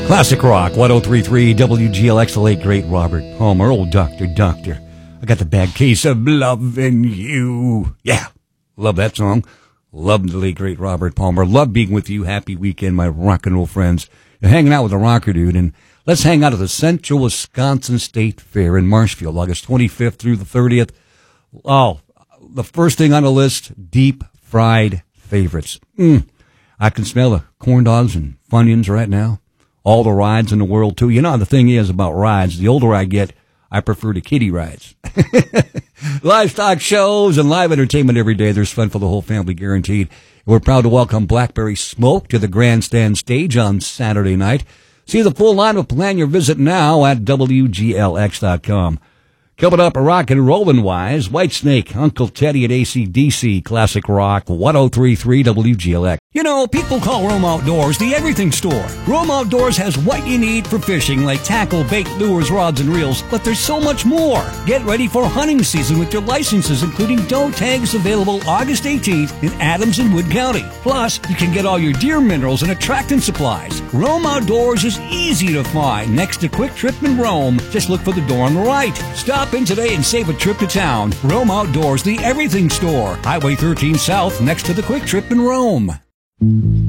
Classic Rock, 103.3 WGLX, the late great Robert Palmer. Old Doctor. I got the bad case of loving you. Yeah, love that song. Love the late great Robert Palmer. Love being with you. Happy weekend, my rock and roll friends. You're hanging out with the rocker dude, and let's hang out at the Central Wisconsin State Fair in Marshfield, August 25th through the 30th. Oh, the first thing on the list, deep fried favorites. I can smell the corn dogs and Funyuns right now. All the rides in the world, too. You know, the thing is about rides, the older I get, I prefer the kiddie rides. Livestock shows and live entertainment every day. There's fun for the whole family, guaranteed. We're proud to welcome Blackberry Smoke to the grandstand stage on Saturday night. See the full lineup. Plan your visit now at WGLX.com. Coming up, rock and rollin' wise, Whitesnake, Uncle Teddy at AC/DC, Classic Rock, 103.3 WGLX. You know, people call Rome Outdoors the everything store. Rome Outdoors has what you need for fishing, like tackle, bait, lures, rods, and reels, but there's so much more. Get ready for hunting season with your licenses, including doe tags, available August 18th in Adams and Wood County. Plus, you can get all your deer minerals and attractant supplies. Rome Outdoors is easy to find next to Quick Trip in Rome. Just look for the door on the right. Stop in today and save a trip to town. Rome Outdoors, the everything store. Highway 13 South, next to the Quick Trip in Rome.